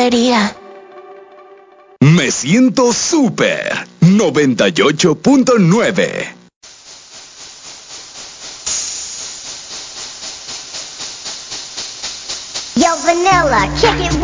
debería. Me siento súper 98.9. Yo, Vanilla, kick it.